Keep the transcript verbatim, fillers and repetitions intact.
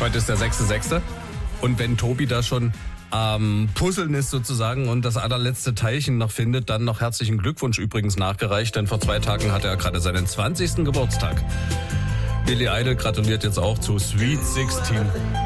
Heute ist der sechste sechste Und wenn Tobi da schon am Puzzeln ist sozusagen und das allerletzte Teilchen noch findet, dann noch herzlichen Glückwunsch übrigens nachgereicht, denn vor zwei Tagen hatte er gerade seinen zwanzigsten Geburtstag. Billy Idol gratuliert jetzt auch zu Sweet sechzehn.